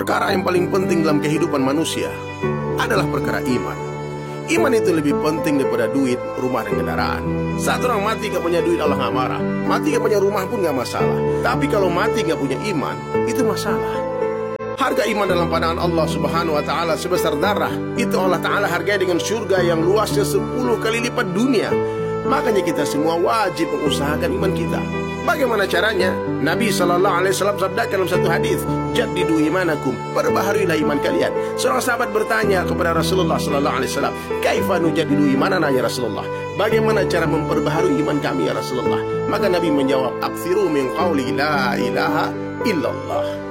perkara yang paling penting dalam kehidupan manusia adalah perkara iman. Iman itu lebih penting daripada duit, rumah, dan kendaraan. Saat orang mati gak punya duit, Allah gak marah. Mati gak punya rumah pun gak masalah. Tapi kalau mati gak punya iman, itu masalah. Harga iman dalam pandangan Allah subhanahu wa ta'ala sebesar darah. Itu Allah ta'ala hargai dengan surga yang luasnya 10 kali lipat dunia. Makanya kita semua wajib mengusahakan iman kita. Bagaimana caranya? Nabi SAW sabdakan dalam satu hadis, jaddidu imanakum, perbaharilah iman kalian. Seorang sahabat bertanya kepada Rasulullah SAW, kaifa nujaddidu imanana ya Rasulullah? Bagaimana cara memperbaharui iman kami ya Rasulullah? Maka Nabi menjawab, akthiru min qawli la ilaha illallah.